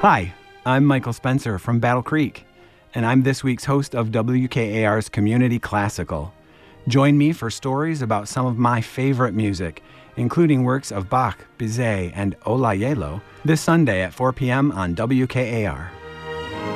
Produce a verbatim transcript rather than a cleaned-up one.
Hi, I'm Michael Spencer from Battle Creek, and I'm this week's host of W K A R's Community Classical. Join me for stories about some of my favorite music, including works of Bach, Bizet, and Olayelo, this Sunday at four p.m. on W K A R.